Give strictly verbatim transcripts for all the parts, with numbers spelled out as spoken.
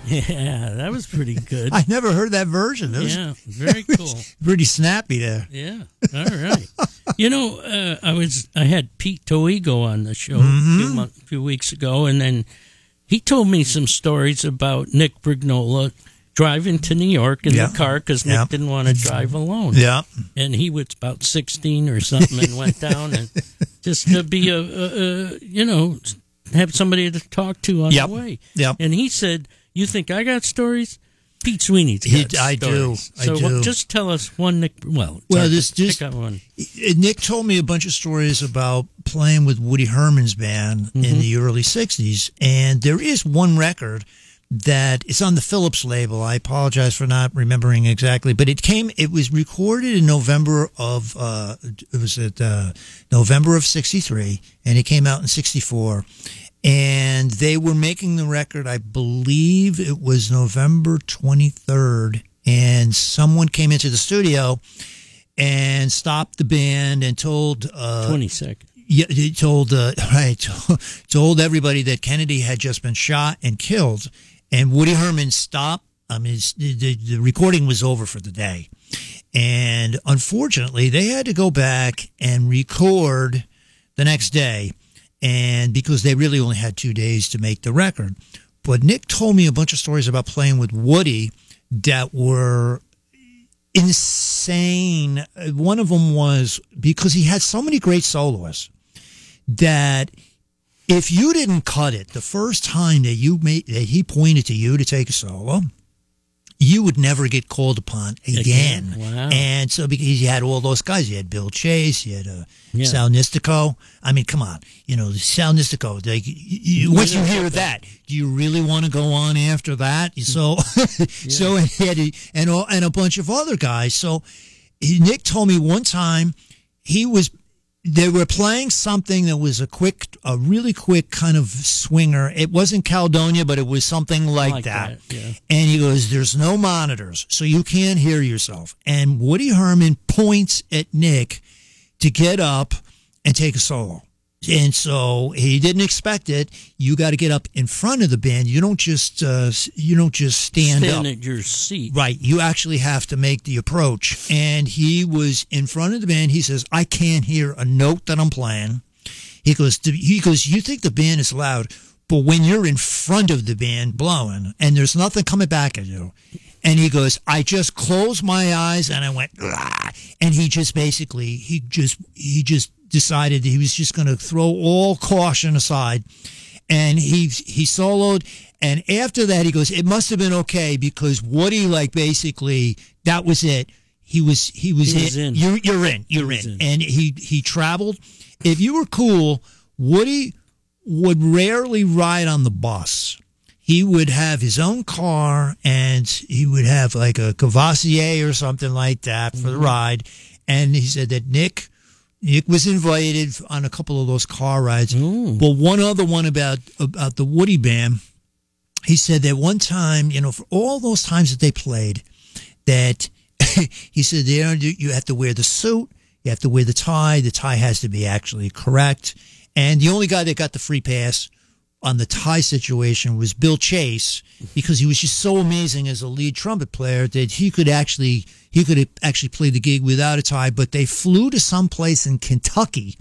Yeah, that was pretty good. I never heard that version. That was, yeah, very cool. Pretty snappy there. Yeah, all right. You know, uh, I was I had Pete Toigo on the show Mm-hmm. a few, month, few weeks ago, and then he told me some stories about Nick Brignola driving to New York in Yeah. the car because Yeah. Nick didn't want to drive alone. Yeah. And he was about sixteen or something and went down and just to be a, a, a you know, have somebody to talk to on Yep. the way. Yep. And he said, "You think I got stories? Pete Sweeney's got He- I stories." do. I So do. what- just tell us one Nick. Well, it's Well, hard to this- this- pick out one. Nick told me a bunch of stories about playing with Woody Herman's band Mm-hmm. in the early sixties, and there is one record that it's on the Phillips label. I apologize for not remembering exactly, but it came. It was recorded in November of uh, it was at uh, November of sixty-three, and it came out in sixty-four. And they were making the record. I believe it was November twenty-third, and someone came into the studio and stopped the band and told uh, Twenty second. yeah, he told uh, right told everybody that Kennedy had just been shot and killed, and Woody Herman stopped. I mean, it's- the, the, the recording was over for the day, and unfortunately, they had to go back and record the next day, and because they really only had two days to make the record. But Nick told me a bunch of stories about playing with Woody that were insane. One of them was because he had so many great soloists that if you didn't cut it the first time that you made that he pointed to you to take a solo, you would never get called upon again. Again? Wow. And so because you had all those guys, you had Bill Chase, you had uh, Yeah. Sal Nistico. I mean, come on, you know Sal Nistico. Like, you, you, once you hear that, do you really want to go on after that? So, so and he had a, and all, and a bunch of other guys. So he, Nick told me one time he was. They were playing something that was a quick, a really quick kind of swinger. It wasn't Caledonia, but it was something like, Like that. that, yeah. And he goes, "There's no monitors, so you can't hear yourself." And Woody Herman points at Nick to get up and take a solo. And so he didn't expect it. You got to get up in front of the band. You don't just uh, you don't just stand, Stand up. at your seat. Right. You actually have to make the approach. And he was in front of the band. He says, "I can't hear a note that I'm playing." He goes, he goes, "You think the band is loud, but when you're in front of the band blowing and there's nothing coming back at you." And he goes, "I just closed my eyes and I went, ah." And he just basically, he just, he just decided that he was just going to throw all caution aside. And he, he soloed. And after that, he goes, "It must have been okay because Woody, like, basically, that was it. He was, he was, He was in. in. You're, you're in, you're was in. in. And he, he traveled. If you were cool, Woody would rarely ride on the bus. He would have his own car and he would have like a Cavassier or something like that for the ride. And he said that Nick, Nick was invited on a couple of those car rides. Ooh. But one other one about, about the Woody Band, he said that one time, you know, for all those times that they played, that he said, there you have to wear the suit, you have to wear the tie, the tie has to be actually correct. And the only guy that got the free pass on the tie situation was Bill Chase, because he was just so amazing as a lead trumpet player that he could actually he could actually play the gig without a tie. But they flew to some place in Kentucky,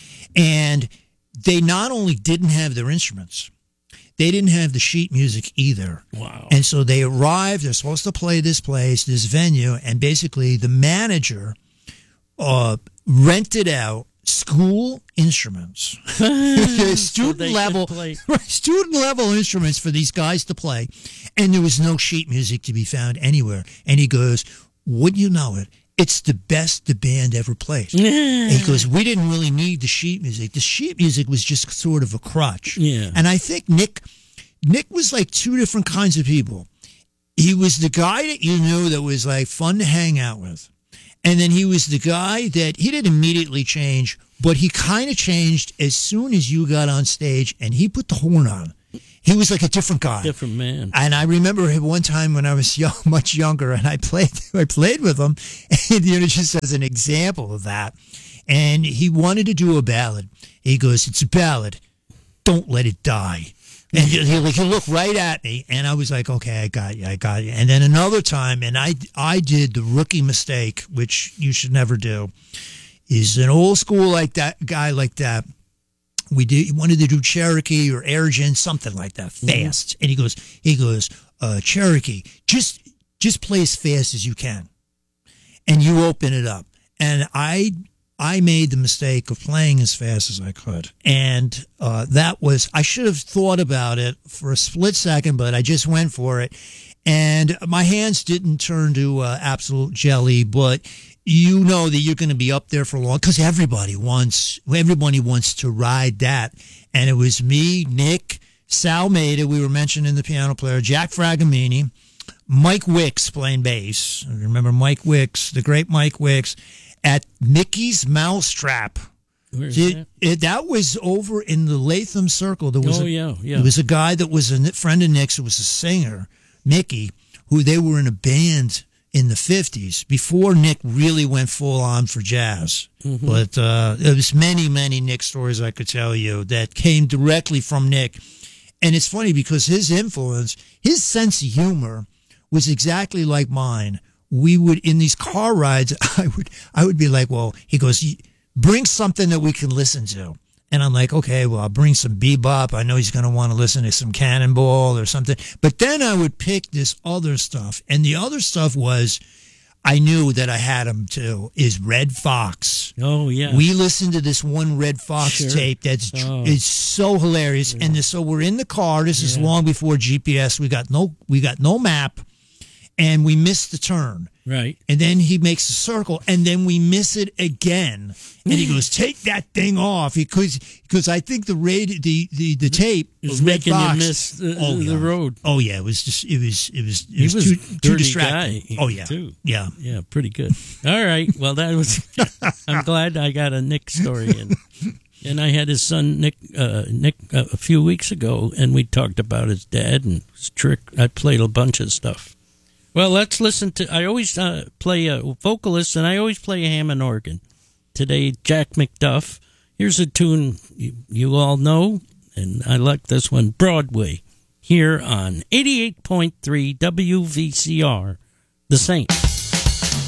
and they not only didn't have their instruments, they didn't have the sheet music either. Wow. And so they arrived, they're supposed to play this place, this venue, and basically the manager uh, rented out school instruments, student they could level, play. student level instruments for these guys to play, and there was no sheet music to be found anywhere. And he goes, "Wouldn't you know it? It's the best the band ever played." And he goes, "We didn't really need the sheet music. The sheet music was just sort of a crutch." Yeah. And I think Nick, Nick was like two different kinds of people. He was the guy that you knew that was like fun to hang out with. And then he was the guy that he didn't immediately change, but he kind of changed as soon as you got on stage and he put the horn on. He was like a different guy. Different man. And I remember him one time when I was young, much younger, and I played I played with him, and you know, just as an example of that. And he wanted to do a ballad. He goes, "It's a ballad. Don't let it die." And he, he, he looked right at me, and I was like, okay, I got you, I got you. And then another time, and I, I did the rookie mistake, which you should never do, is an old school like that guy like that. We did wanted to do Cherokee or Airgen, something like that, fast. Mm-hmm. And he goes, he goes, uh, Cherokee, just just play as fast as you can, and you open it up. And I I made the mistake of playing as fast as I could, and uh, that was I should have thought about it for a split second, but I just went for it, and my hands didn't turn to uh, absolute jelly, but. You know that you're going to be up there for long because everybody wants everybody wants to ride that. And it was me, Nick, Sal Maida, we were mentioning the piano player, Jack Fragamini, Mike Wicks playing bass. Remember Mike Wicks, the great Mike Wicks, at Mickey's Mousetrap. Where's it, that? It, that was over in the Latham Circle. There was oh, a, yeah, yeah. There was a guy that was a friend of Nick's who was a singer, Mickey, who they were in a band in the fifties, before Nick really went full on for jazz. Mm-hmm. But uh, there was many, many Nick stories I could tell you that came directly from Nick. And it's funny because his influence, his sense of humor was exactly like mine. We would, in these car rides, I would, I would be like, well, he goes, bring something that we can listen to. And I'm like, okay, well, I'll bring some bebop. I know he's going to want to listen to some Cannonball or something. But then I would pick this other stuff. And the other stuff was, I knew that I had him too, is Red Fox. Oh, yeah. We listened to this one Red Fox Sure. tape that's Oh. it's so hilarious. Yeah. And so we're in the car. This is Yeah. long before G P S. We got no, we got no map. And we missed the turn. Right. And then he makes a circle, and then we miss it again. And he goes, "Take that thing off," because because I think the radio, the the the tape It was of Red making Fox, you miss the, oh, the yeah. road. Oh yeah, it was just it was it was it He was, was too, a too dirty distracting. guy, Oh yeah, too. yeah. Yeah, pretty good. All right. Well, that was. I'm glad I got a Nick story, and and I had his son Nick uh, Nick uh, a few weeks ago, and we talked about his dad and his trick. I played a bunch of stuff. Well, let's listen to. I always uh, play a vocalist, and I always play a Hammond organ. Today, Jack McDuff. Here's a tune you, you all know, and I like this one, Broadway, here on eighty-eight point three W V C R, The Saint.